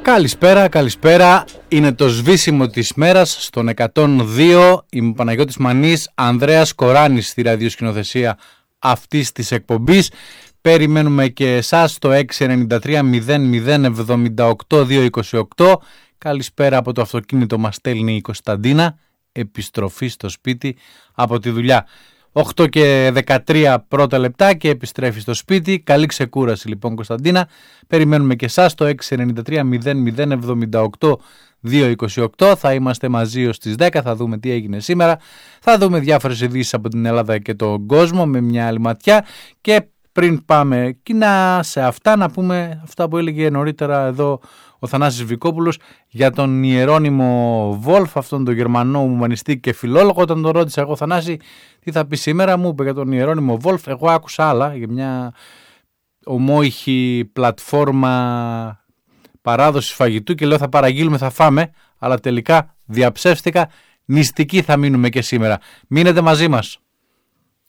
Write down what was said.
Καλησπέρα. Είναι το σβήσιμο της μέρας στον 102. Είμαι ο Παναγιώτης Μανής, Ανδρέας Κοράνης στη ραδιοσκηνοθεσία αυτής της εκπομπής. Περιμένουμε και εσάς στο 693-0078-228. Καλησπέρα από το αυτοκίνητο, μας στέλνει η Κωνσταντίνα. Επιστροφή στο σπίτι από τη δουλειά. 8 και 13 πρώτα λεπτά και επιστρέφει στο σπίτι. Καλή ξεκούραση λοιπόν, Κωνσταντίνα. Περιμένουμε και εσάς το 693-0078-228. Θα είμαστε μαζί ως τις 10. Θα δούμε τι έγινε σήμερα. Θα δούμε διάφορες ειδήσεις από την Ελλάδα και τον κόσμο με μια άλλη ματιά. Και πριν πάμε κοινά σε αυτά, να πούμε αυτά που έλεγε νωρίτερα εδώ ο Θανάσης Βικόπουλος για τον Ιερώνυμο Βόλφ, αυτόν τον Γερμανό ουμανιστή και φιλόλογο. Όταν τον ρώτησα εγώ, Θανάση, τι θα πει σήμερα, μου είπε για τον Ιερώνυμο Βόλφ. Εγώ άκουσα άλλα για μια ομόηχη πλατφόρμα παράδοσης φαγητού και λέω θα παραγγείλουμε, θα φάμε, αλλά τελικά διαψεύστηκα. Νηστικοί θα μείνουμε και σήμερα. Μείνετε μαζί μας.